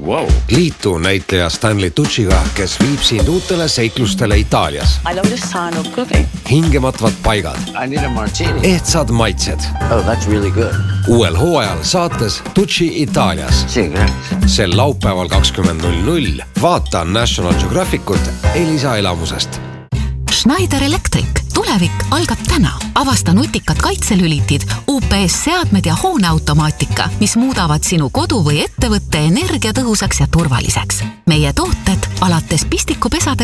Wow. Liitu näitleja Stanley Tucciga, kes viib sind uutele seiklustele Itaalias. I love the sound of cooking. Hingematvad paigad. I need a martini. Ehtsad maitsed. Oh, that's really good. Uuel hooajal saates Tucci Itaalias. Sel laupäeval 20.00 vaata National Geographicut Elisa elamusest. Schneider Electric. Tulevik algab täna. Avasta nutikad kaitselülitid, UPS-seadmed ja hooneautomaatika, mis muudavad sinu kodu või ettevõtte energiatõhusaks ja turvaliseks. Meie tooted alates pistikupesade